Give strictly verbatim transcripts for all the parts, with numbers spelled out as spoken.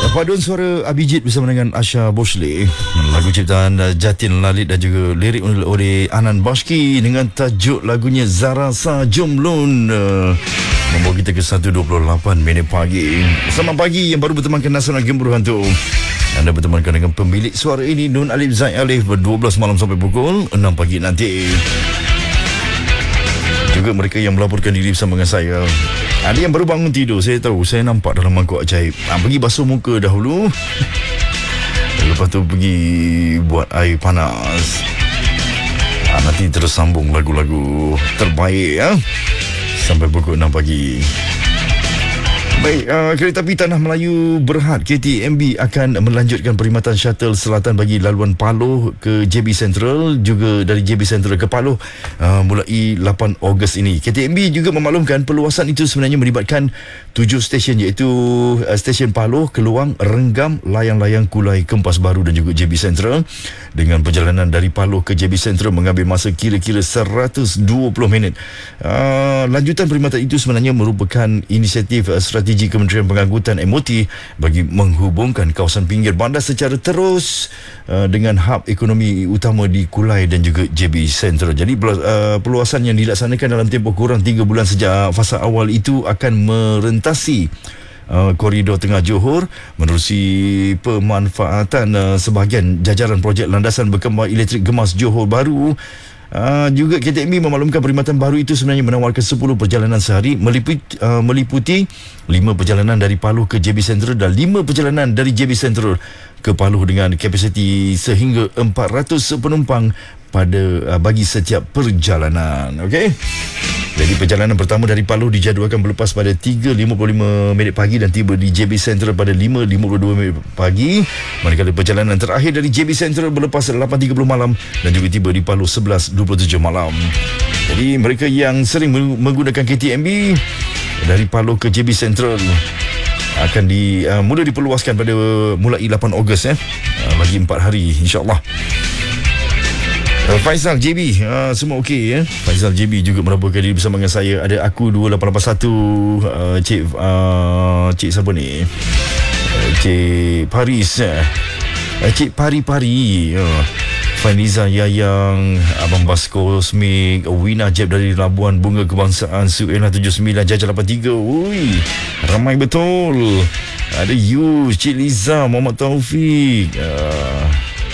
Paduan suara Abhijit bersama dengan Asha Boshley, lagu ciptaan Jatin Lalit dan juga lirik oleh Anan Bashki dengan tajuk lagunya Zara Sa Jomlon. Membawa kita ke satu dua puluh lapan minit pagi. Selamat pagi yang baru bertemankan Nasional Gembur Hantu. Anda bertemankan dengan pemilik suara ini Nun Alif Zaid Alif ber-dua belas malam sampai pukul enam pagi nanti. Juga mereka yang melaporkan diri bersama dengan saya. Ada yang baru bangun tidur, saya tahu, saya nampak dalam mangkuk ajaib. Ha, pergi basuh muka dahulu. Lepas tu pergi buat air panas. Ha, nanti terus sambung lagu-lagu terbaik ya. Sampai pukul enam pagi. Baik, uh, kereta api Tanah Melayu Berhad K T M B akan melanjutkan perkhidmatan shuttle selatan bagi laluan Paloh ke J B Central, juga dari J B Central ke Paloh uh, mulai lapan Ogos ini. K T M B juga memaklumkan perluasan itu sebenarnya melibatkan tujuh stesen, iaitu uh, stesen Paloh, Keluang, Renggam, Layang-Layang, Kulai, Kempas Baru dan juga J B Central. Dengan perjalanan dari Paloh ke J B Central mengambil masa kira-kira seratus dua puluh minit. Uh, lanjutan perkhidmatan itu sebenarnya merupakan inisiatif uh, strategi Kementerian Pengangkutan M O T bagi menghubungkan kawasan pinggir bandar secara terus uh, dengan hub ekonomi utama di Kulai dan juga J B Central. Jadi uh, perluasan yang dilaksanakan dalam tempoh kurang tiga bulan sejak fasa awal itu akan merentasi Uh, koridor Tengah Johor, menerusi pemanfaatan uh, sebahagian jajaran projek landasan berkembang elektrik gemas Johor Bahru. Uh, juga K T M B memaklumkan perkhidmatan baru itu sebenarnya menawarkan sepuluh perjalanan sehari, meliputi, uh, meliputi lima perjalanan dari Paloh ke J B Central dan lima perjalanan dari J B Central ke Paloh dengan kapasiti sehingga empat ratus penumpang pada uh, bagi setiap perjalanan. Okey. Jadi perjalanan pertama dari Paloh dijadualkan berlepas pada tiga lima puluh lima minit pagi dan tiba di J B Central pada lima lima puluh dua minit pagi. Manakala perjalanan terakhir dari J B Central berlepas lapan tiga puluh malam dan juga tiba di Paloh sebelas dua puluh tujuh malam. Jadi mereka yang sering menggunakan K T M B dari Paloh ke J B Central akan di uh, mula diperluaskan pada mulai lapan Ogos ya. Uh, lagi empat hari insya-Allah. Faizal J B, uh, semua okey ya. Faizal J B juga melaporkan diri bersama dengan saya. Ada aku dua lapan lapan satu, uh, Cik uh, Cik siapa ni? Uh, Cik Paris, uh, Cik Pari-Pari, uh, Faniza Yayang, Abang Basko Smik, Wina Jeb dari Labuan Bunga Kebangsaan, Suela tujuh sembilan, Jajah lapan tiga. Ui, ramai betul. Ada you, Cik Liza, Muhammad Taufik, uh,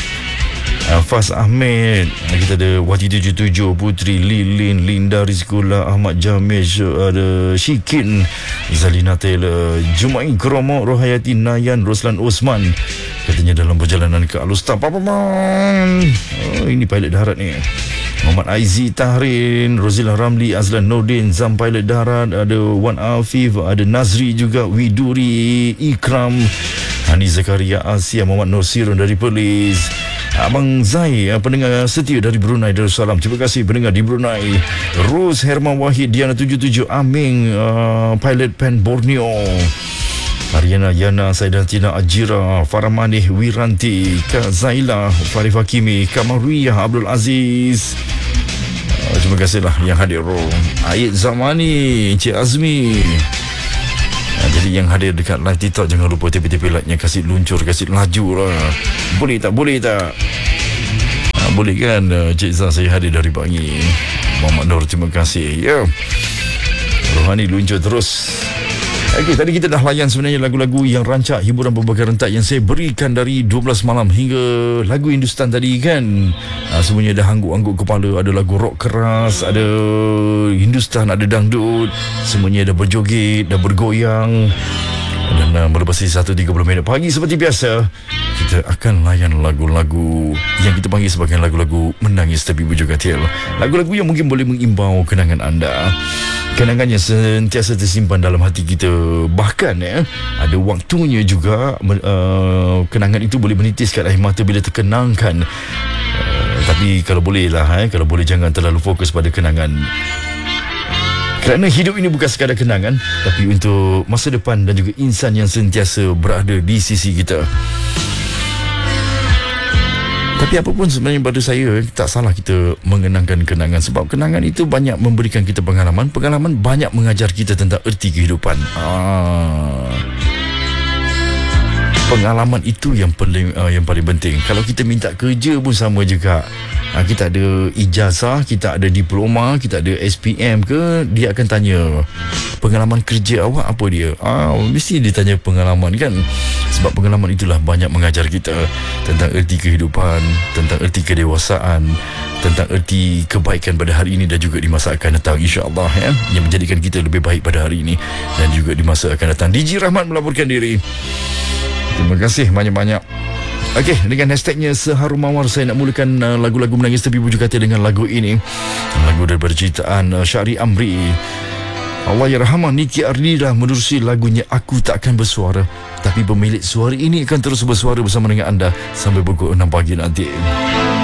Uh, Fas Ahmed, kita ada Wati tujuh tujuh, Putri Lilin, Linda Rizkula, Ahmad Jamil, ada Syikin, Zalina Taylor, Jumai Kromo, Rohayati Nayan, Roslan Osman, katanya dalam perjalanan ke Alustar. Papaman, oh, ini pilot darat ni. Muhammad Aizi Tahrin, Rozila Ramli, Azlan Nordin, Zam pilot darat, ada Wan Afif, ada Nazri juga, Widuri, Ikram, Hani Zakaria Asia, Muhammad Nur Sirun dari Perlis, Abang Zai, pendengar setia dari Brunei Darussalam. Terima kasih pendengar di Brunei. Ros Herman Wahid, Diana tujuh tujuh, Aming, uh, pilot Pen Borneo, Ariana Yana, Saidatina Ajira, Farah Manih, Wiranti, Kak Zaila, Farif Hakimi, Kamariyah, Abdul Aziz. Uh, terima kasihlah yang hadir. Ayat Zamani, Cik Azmi. Ha, jadi yang hadir dekat live TikTok, jangan lupa tepi-tepi like-nya, kasih luncur, kasih laju lah. Boleh tak? Boleh tak? Ha, boleh kan? Cik Zah, saya hadir dari pagi. Muhammad Nur, terima kasih. Ya, Rohani luncur terus. Okey, tadi kita dah layan sebenarnya lagu-lagu yang rancak hiburan berbagai rentak yang saya berikan dari dua belas malam hingga lagu Hindustan tadi kan. Ha, semuanya ada hangguk-hangguk kepala, ada lagu rock keras, ada Hindustan, ada dangdut. Semuanya ada berjoget, dah bergoyang. Dan uh, melepasi satu tiga puluh minit pagi seperti biasa, kita akan layan lagu-lagu yang kita panggil sebagai lagu-lagu menangis tapi berjoget katil. Lagu-lagu yang mungkin boleh mengimbau kenangan anda, kenangan yang sentiasa tersimpan dalam hati kita. Bahkan ya, ada waktunya juga uh, kenangan itu boleh menitiskan air mata bila terkenangkan. Uh, tapi kalau boleh lah, eh, kalau boleh jangan terlalu fokus pada kenangan. Kerana hidup ini bukan sekadar kenangan, tapi untuk masa depan dan juga insan yang sentiasa berada di sisi kita. Tapi apapun sebenarnya pada saya, tak salah kita mengenangkan kenangan. Sebab kenangan itu banyak memberikan kita pengalaman. Pengalaman banyak mengajar kita tentang erti kehidupan. Ah. Pengalaman itu yang paling uh, yang paling penting. Kalau kita minta kerja pun sama juga. Uh, kita ada ijazah, kita ada diploma, kita ada S P M ke, dia akan tanya pengalaman kerja awak apa dia. Ah, uh, mesti dia tanya pengalaman kan. Sebab pengalaman itulah banyak mengajar kita tentang erti kehidupan, tentang erti kedewasaan, tentang erti kebaikan pada hari ini dan juga di masa akan datang, insya-Allah, ya, yang menjadikan kita lebih baik pada hari ini dan juga di masa akan datang. D J Rahmat melaporkan diri. Terima kasih banyak-banyak. Okey, dengan hashtagnya Seharum Mawar, saya nak mulakan uh, lagu-lagu menangis tepi bujuk hati dengan lagu ini. Lagu daripada ciptaan uh, Syahri Amri. Allah ya Rahman, Niki Ardila menerusi lagunya Aku Takkan Bersuara. Tapi pemilik suara ini akan terus bersuara bersama dengan anda sampai pukul enam pagi nanti.